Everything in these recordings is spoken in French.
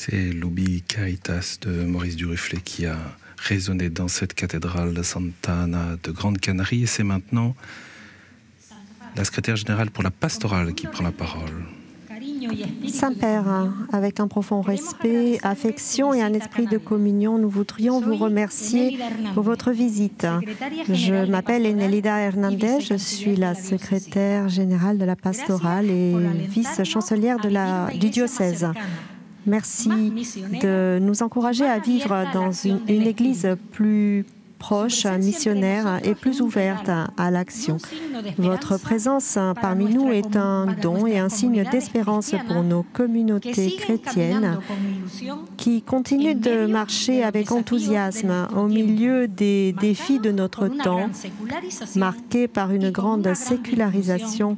C'est l'Ubi Caritas de Maurice Duruflé qui a résonné dans cette cathédrale de Santa Ana de Grande Canarie. Et c'est maintenant la secrétaire générale pour la pastorale qui prend la parole. Saint-Père, avec un profond respect, affection et un esprit de communion, nous voudrions vous remercier pour votre visite. Je m'appelle Enelida Hernandez, je suis la secrétaire générale de la pastorale et vice-chancelière du diocèse. Merci de nous encourager à vivre dans une église plus proche, missionnaire et plus ouverte à l'action. Votre présence parmi nous est un don et un signe d'espérance pour nos communautés chrétiennes qui continuent de marcher avec enthousiasme au milieu des défis de notre temps, marqués par une grande sécularisation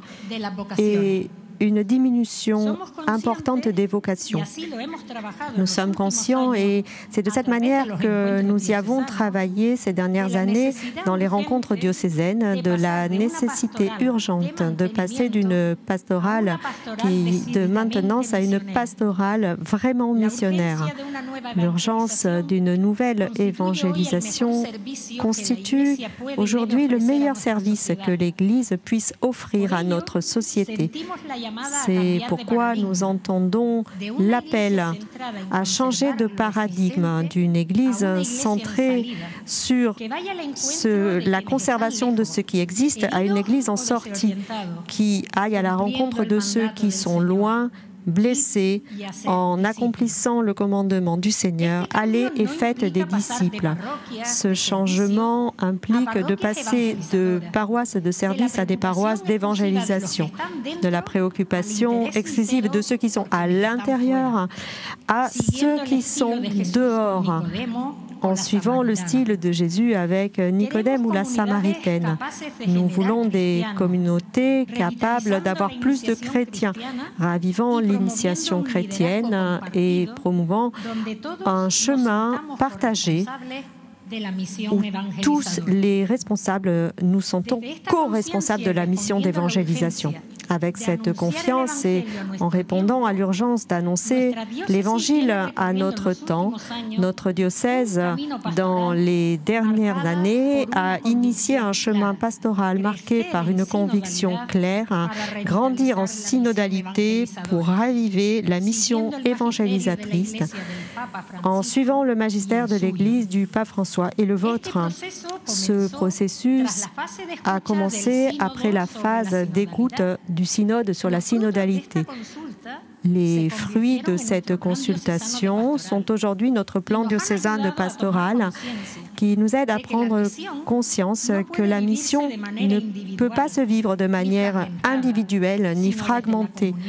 et une diminution importante des vocations. Nous sommes conscients et c'est de cette manière que nous y avons travaillé ces dernières années dans les rencontres diocésaines de la nécessité urgente de passer d'une pastorale de maintenance à une pastorale vraiment missionnaire. L'urgence d'une nouvelle évangélisation constitue aujourd'hui le meilleur service que l'Église puisse offrir à notre société. C'est pourquoi nous entendons l'appel à changer de paradigme d'une Église centrée sur la conservation de ce qui existe à une Église en sortie, qui aille à la rencontre de ceux qui sont loin, blessés, en accomplissant le commandement du Seigneur, allez et faites des disciples. Ce changement implique de passer de paroisses de service à des paroisses d'évangélisation, de la préoccupation exclusive de ceux qui sont à l'intérieur à ceux qui sont dehors, en suivant le style de Jésus avec Nicodème ou la Samaritaine. Nous voulons des communautés capables d'avoir plus de chrétiens, ravivant l'initiation chrétienne et promouvant un chemin partagé où tous les responsables nous sentons co-responsables de la mission d'évangélisation. Avec cette confiance et en répondant à l'urgence d'annoncer l'Évangile à notre temps, notre diocèse, dans les dernières années, a initié un chemin pastoral marqué par une conviction claire, à grandir en synodalité pour raviver la mission évangélisatrice, en suivant le magistère de l'Église du pape François et le vôtre. Ce processus a commencé après la phase d'écoute du synode sur la synodalité. Les fruits de cette consultation sont aujourd'hui notre plan diocésain de pastorale qui nous aide à prendre conscience que la mission ne peut pas se vivre de manière individuelle ni fragmentée,